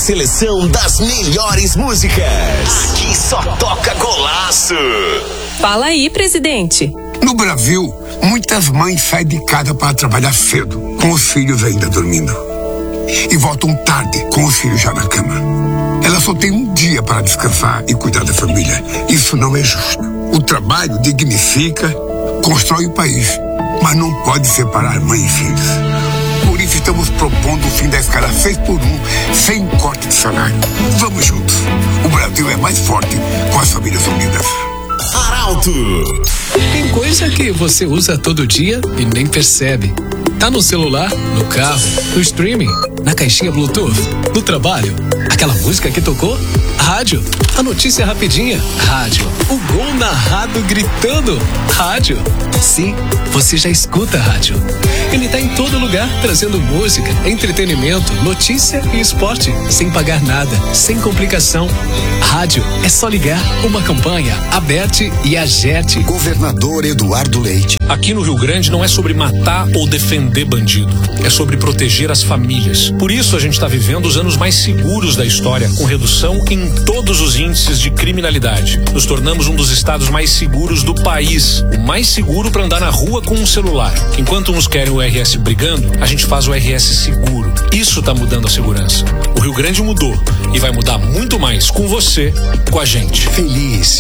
seleção das melhores músicas. Aqui só toca golaço. Fala aí, presidente. No Brasil, muitas mães saem de casa para trabalhar cedo, com os filhos ainda dormindo. E voltam tarde, com os filhos já na cama. Elas só têm um dia para descansar e cuidar da família. Isso não é justo. O trabalho dignifica, constrói o país, mas não pode separar mãe e filhos. Por isso estamos propondo o fim da escala 6x1, sem corte de salário. Vamos juntos. O Brasil é mais forte com as famílias unidas. Arauto. Tem coisa que você usa todo dia e nem percebe. Tá no celular, no carro, no streaming, na caixinha Bluetooth, no trabalho. Aquela música que tocou? Rádio. A notícia rapidinha? Rádio. O gol narrado gritando? Rádio. Sim, você já escuta rádio. Ele tá em todo lugar, trazendo música, entretenimento, notícia e esporte, sem pagar nada, sem complicação. Rádio é só ligar. Uma campanha, Aberte e Agerte. Governador Eduardo Leite. Aqui no Rio Grande não é sobre matar ou defender bandido, é sobre proteger as famílias. Por isso a gente está vivendo os anos mais seguros da história, com redução em todos os índices de criminalidade. Nos tornamos um dos estados mais seguros do país, o mais seguro para andar na rua com um celular. Enquanto uns querem o RS brigando, a gente faz o RS seguro. Isso está mudando a segurança. O Rio Grande mudou e vai mudar muito mais com você, com a gente. Feliz.